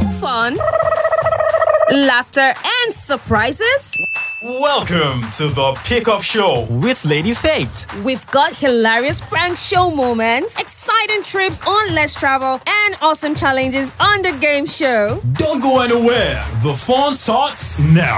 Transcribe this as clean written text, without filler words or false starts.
Fun, laughter, and surprises. Welcome to the Pickup Show with Lady Faith. We've got hilarious prank show moments, exciting trips on Let's Travel, and awesome challenges on the game show. Don't go anywhere. The fun starts now.